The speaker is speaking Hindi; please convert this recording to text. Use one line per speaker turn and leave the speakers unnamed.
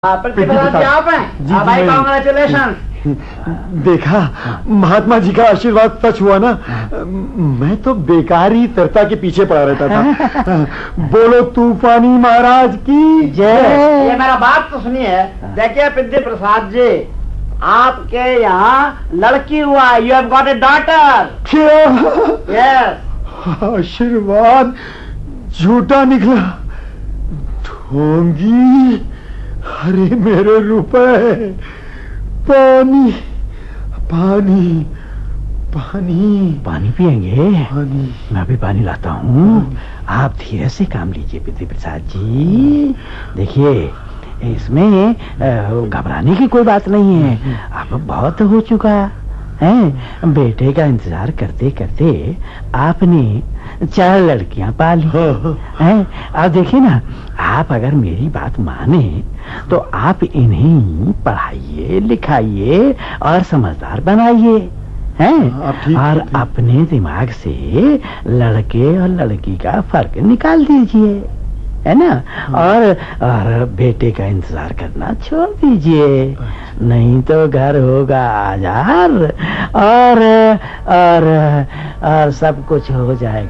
प्रतिप्रसाद जी आप हैं?
जी,
भाई कांग्रेचुलेशन।
देखा महात्मा जी का आशीर्वाद सच हुआ ना। मैं तो बेकार ही तरता के पीछे पड़ा रहता था। बोलो तूफानी महाराज की जय।
ये मेरा बात तो सुनिए। देखिए पिद्दी प्रसाद जी, आपके यहाँ लड़की हुआ। You have got a daughter. Yes.
आशीर्वाद झूठा निकला। ढोंगी, अरे मेरे रुपए, पानी पानी पानी
पानी पिएंगे?
पानी।
मैं भी पानी लाता हूँ। आप धीरे से काम लीजिए पिद्दी प्रसाद जी। देखिए इसमें घबराने की कोई बात नहीं है। अब बहुत हो चुका है। बेटे का इंतजार करते करते आपने 4 लड़कियां पाली हैं। अब देखिए ना, आप अगर मेरी बात माने तो आप इन्हें पढ़ाइए लिखाइए और समझदार बनाइए हैं। और अपने दिमाग से लड़के और लड़की का फर्क निकाल दीजिए, है ना। और बेटे का इंतजार करना छोड़ दीजिए, नहीं तो घर होगा आजार और सब कुछ हो जाएगा।